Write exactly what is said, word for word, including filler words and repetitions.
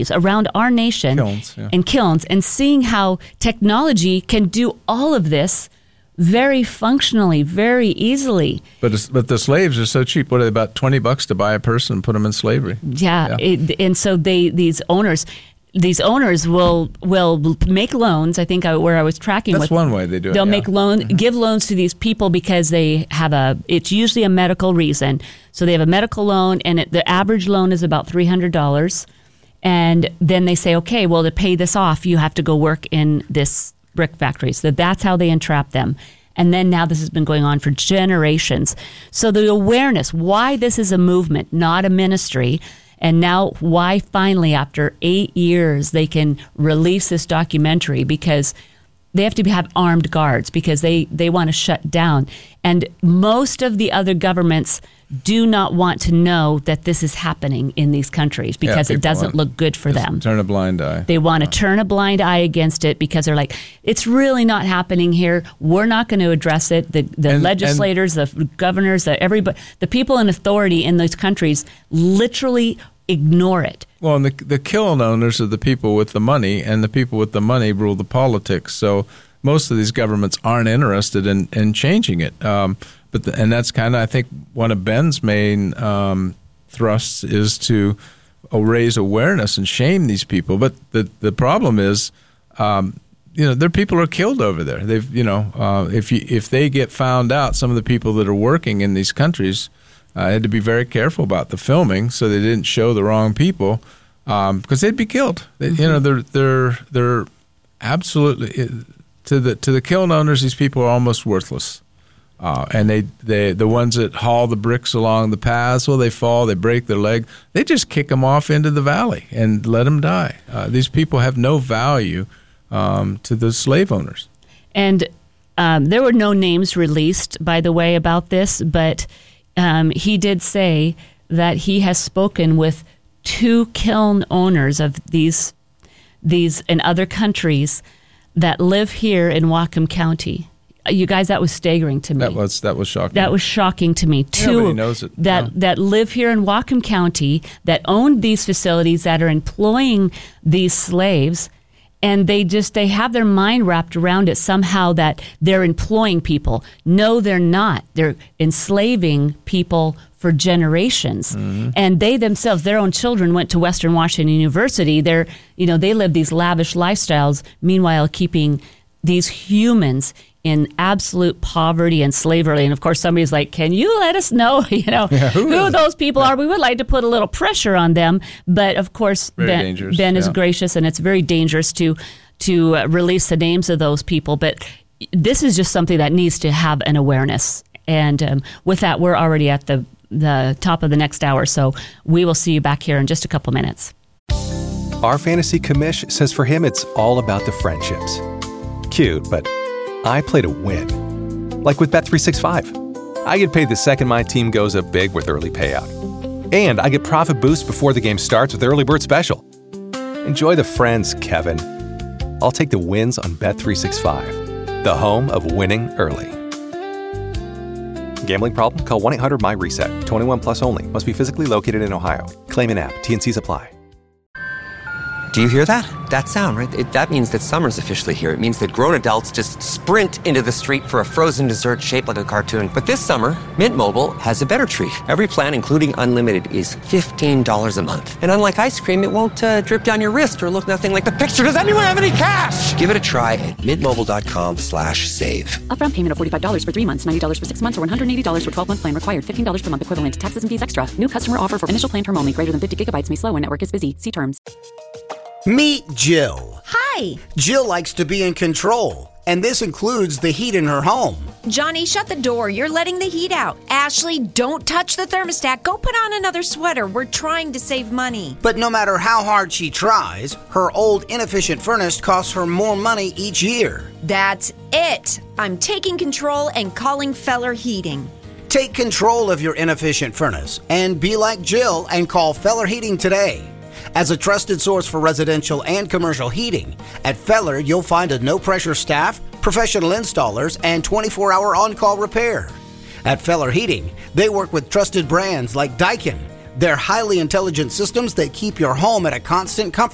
factories around our nation kilns, yeah. and kilns, and seeing how technology can do all of this very functionally, very easily. But it's, but the slaves are so cheap. What are they, about twenty bucks to buy a person and put them in slavery? Yeah, yeah. It, and so they these owners. These owners will will make loans. I think I, where I was tracking. That's with, one way they do it. They'll yeah. make loan, mm-hmm. give loans to these people because they have a. It's usually a medical reason. So they have a medical loan, and it, the average loan is about three hundred dollars. And then they say, okay, well, to pay this off, you have to go work in this brick factory. So that's how they entrap them. And then now this has been going on for generations. So the awareness, why this is a movement, not a ministry. And now why finally, after eight years, they can release this documentary, because they have to have armed guards because they, they want to shut down. And most of the other governments do not want to know that this is happening in these countries because yeah, it doesn't look good for them. Turn a blind eye. They want to turn a blind eye against it because they're like, it's really not happening here. We're not going to address it. The the and, legislators, and, the governors, the everybody, the people in authority in those countries literally ignore it. Well, and the the kiln owners are the people with the money, and the people with the money rule the politics. So most of these governments aren't interested in, in changing it. Um, but the, and that's kind of, I think, one of Ben's main um, thrusts is to uh, raise awareness and shame these people. But the the problem is, um, you know, their people are killed over there. They've, you know, uh, if you if they get found out, some of the people that are working in these countries. I uh, had to be very careful about the filming so they didn't show the wrong people, um, because they'd be killed. They, mm-hmm. You know, they're they're they're absolutely to the to the kiln owners. These people are almost worthless, uh, and they they the ones that haul the bricks along the paths. Well, they fall, they break their leg. They just kick them off into the valley and let them die. Uh, these people have no value um, to the slave owners. And um, there were no names released, by the way, about this, but. Um, he did say that he has spoken with two kiln owners of these these in other countries that live here in Whatcom County. You guys, that was staggering to me. That was that was shocking. That was shocking to me. Two Nobody knows it. that no. that live here in Whatcom County that own these facilities that are employing these slaves. And they just, they have their mind wrapped around it somehow that they're employing people. No, they're not. They're enslaving people for generations. Mm-hmm. And they themselves, their own children went to Western Washington University. They're, you know, they live these lavish lifestyles, meanwhile keeping these humans in absolute poverty and slavery. And of course, somebody's like, can you let us know, you know, yeah, who, who those people are? We would like to put a little pressure on them. But of course, very Ben, dangerous, ben is yeah. gracious, and it's very dangerous to to uh, release the names of those people. But this is just something that needs to have an awareness. And um, with that, we're already at the, the top of the next hour. So we will see you back here in just a couple minutes. Our fantasy commish says for him, it's all about the friendships. Cute, but I play to win. Like with Bet three sixty-five. I get paid the second my team goes up big with early payout. And I get profit boost before the game starts with Early Bird Special. Enjoy the friends, Kevin. I'll take the wins on Bet three sixty-five, the home of winning early. Gambling problem? Call one eight hundred M Y reset. twenty-one plus only. Must be physically located in Ohio. Claim in app. T and Cs apply. Do you hear that? That sound, right? It, that means that summer's officially here. It means that grown adults just sprint into the street for a frozen dessert shaped like a cartoon. But this summer, Mint Mobile has a better treat. Every plan, including unlimited, is fifteen dollars a month. And unlike ice cream, it won't uh, drip down your wrist or look nothing like the picture. Does anyone have any cash? Give it a try at mintmobile.com slash save. Upfront payment of forty-five dollars for three months, ninety dollars for six months, or one hundred eighty dollars for twelve-month plan required. fifteen dollars per month equivalent. Taxes and fees extra. New customer offer for initial plan term only. Greater than fifty gigabytes may slow when network is busy. See terms. Meet Jill. Hi. Jill likes to be in control, and this includes the heat in her home. Johnny, shut the door. You're letting the heat out. Ashley, don't touch the thermostat. Go put on another sweater. We're trying to save money. But no matter how hard she tries, her old inefficient furnace costs her more money each year. That's it. I'm taking control and calling Feller Heating. Take control of your inefficient furnace and be like Jill and call Feller Heating today. As a trusted source for residential and commercial heating, at Feller you'll find a no-pressure staff, professional installers, and twenty-four hour on-call repair. At Feller Heating, they work with trusted brands like Daikin. They're highly intelligent systems that keep your home at a constant comfort